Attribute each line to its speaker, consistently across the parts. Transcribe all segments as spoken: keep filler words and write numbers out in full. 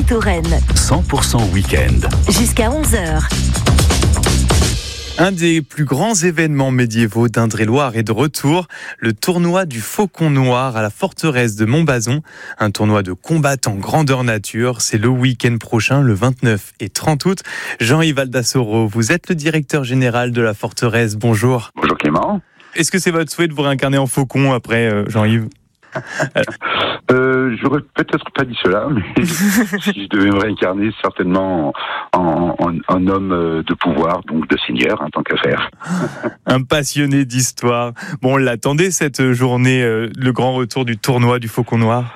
Speaker 1: Touraine.
Speaker 2: cent pour cent week-end.
Speaker 1: Jusqu'à onze heures.
Speaker 3: Un des plus grands événements médiévaux d'Indre-et-Loire est de retour, le tournoi du Faucon Noir à la forteresse de Montbazon. Un tournoi de combattants grandeur nature, c'est le week-end prochain, le vingt-neuf et trente août. Jean-Yves Aldassoro, vous êtes le directeur général de la forteresse, bonjour.
Speaker 4: Bonjour Clément.
Speaker 3: Est-ce que c'est votre souhait de vous réincarner en faucon après, euh, Jean-Yves ?
Speaker 4: Euh, j'aurais peut-être pas dit cela, mais si je devais me réincarner, certainement en, en, en homme de pouvoir, donc de seigneur, en tant qu'affaire.
Speaker 3: Un passionné d'histoire. Bon, on l'attendait cette journée, euh, le grand retour du tournoi du Faucon Noir.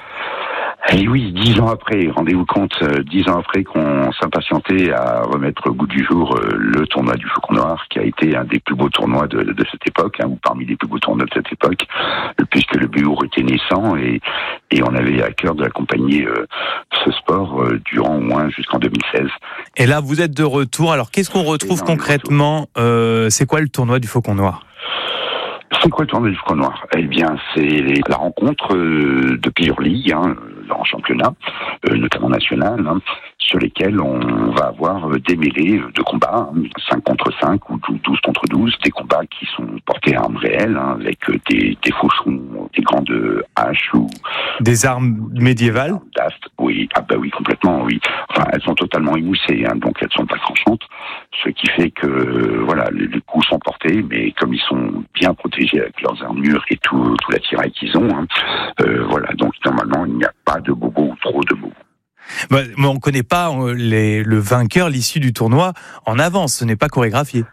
Speaker 4: Et oui, dix ans après, rendez-vous compte, euh, dix ans après qu'on s'impatientait à remettre au goût du jour euh, le tournoi du Faucon Noir, qui a été un des plus beaux tournois de, de cette époque, hein, ou parmi les plus beaux tournois de cette époque, euh, puisque le B U R était naissant et, et on avait à cœur d'accompagner euh, ce sport euh, durant au moins jusqu'en deux mille seize.
Speaker 3: Et là, vous êtes de retour. Alors, qu'est-ce qu'on retrouve concrètement euh, C'est quoi le tournoi du Faucon Noir ?
Speaker 4: C'est quoi le tournoi du Faucon Noir ? Eh bien, c'est la rencontre euh, de plusieurs ligues, hein, en championnat, euh, notamment national, hein, sur lesquels on va avoir des mêlées de combats, hein, cinq contre cinq ou douze contre douze, des combats qui sont portés à armes réelles, hein, avec des, des fauchons, des grandes haches ou...
Speaker 3: Des armes médiévales ?
Speaker 4: D'ast, oui, ah bah oui, complètement, oui. Enfin, elles sont totalement émoussées, hein, donc elles sont pas tranchantes, ce qui fait que, voilà, les, les coups sont portés, mais comme ils sont bien protégés avec leurs armures et tout, tout l'attirail qu'ils ont, hein, euh, voilà, donc normalement, il n'y a pas de bobos ou trop de bobos.
Speaker 3: Bah, mais on ne connaît pas les, le vainqueur, l'issue du tournoi en avance, ce n'est pas chorégraphié.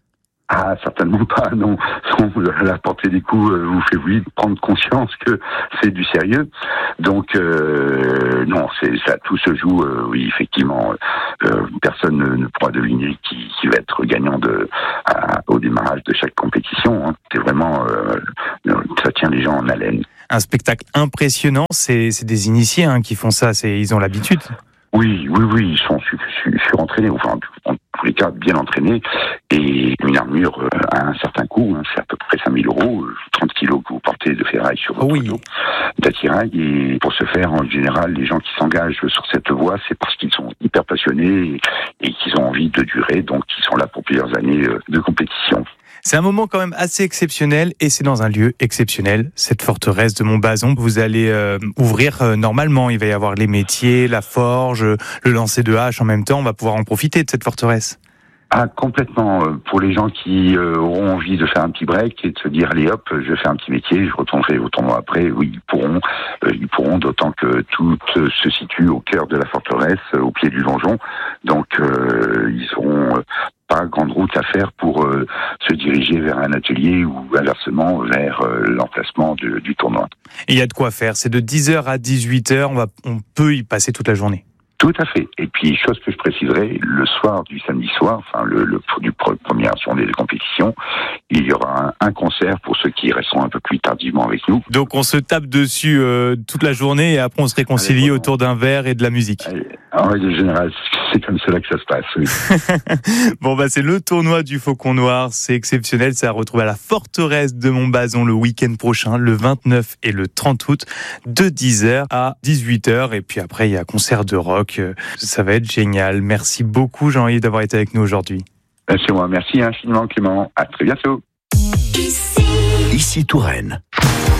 Speaker 4: Ah, certainement pas, non. La portée des coups euh, vous fait, oui, prendre conscience que c'est du sérieux. Donc, euh, non, c'est ça, tout se joue, euh, oui, effectivement. Euh, personne ne, ne pourra deviner qui, qui va être gagnant de, à, au démarrage de chaque compétition. Hein. C'est vraiment, euh, ça tient les gens en haleine.
Speaker 3: Un spectacle impressionnant, c'est, c'est des initiés hein, qui font ça, c'est, ils ont l'habitude.
Speaker 4: Oui, oui, oui, ils sont surentraînés, enfin, en tous les cas, bien entraînés, et une armure à un certain coût, hein, c'est à peu près cinq mille euros, trente kilos que vous portez de ferraille sur votre
Speaker 3: oui.
Speaker 4: dos, d'attirail, et pour ce faire, en général, les gens qui s'engagent sur cette voie, c'est parce qu'ils sont hyper passionnés et, et qu'ils ont envie de durer, donc ils sont là pour plusieurs années de compétition.
Speaker 3: C'est un moment quand même assez exceptionnel et c'est dans un lieu exceptionnel, cette forteresse de Montbazon. Vous allez euh, ouvrir euh, normalement, il va y avoir les métiers, la forge, le lancer de hache en même temps. On va pouvoir en profiter de cette forteresse.
Speaker 4: Ah, complètement. Pour les gens qui euh, auront envie de faire un petit break et de se dire allez hop, je fais un petit métier, je retournerai au tournoi après, oui, ils pourront, euh, ils pourront, d'autant que tout euh, se situe au cœur de la forteresse, euh, au pied du donjon. Donc euh, ils auront euh, pas grande route à faire pour euh, se diriger vers un atelier ou inversement vers euh, l'emplacement de, du tournoi.
Speaker 3: Et il y a de quoi faire. C'est de dix heures à dix-huit heures. On va, on peut y passer toute la journée.
Speaker 4: Tout à fait. Et puis, chose que je préciserai, le soir du samedi soir, enfin le, le du première journée de compétition, il y aura un, un concert pour ceux qui resteront un peu plus tardivement avec nous.
Speaker 3: Donc on se tape dessus euh, toute la journée et après on se réconcilie Allez, bon. autour d'un verre et de la musique.
Speaker 4: Allez, en règle générale, c'est comme cela que ça se passe, oui.
Speaker 3: Bon bah c'est le tournoi du Faucon Noir, c'est exceptionnel, ça va retrouver à la forteresse de Montbazon le week-end prochain, le vingt-neuf et le trente août, de dix heures à dix-huit heures, et puis après il y a concert de rock. Ça va être génial. Merci beaucoup Jean-Yves d'avoir été avec nous aujourd'hui.
Speaker 4: C'est moi, merci infiniment Clément. À très bientôt.
Speaker 2: Ici Touraine.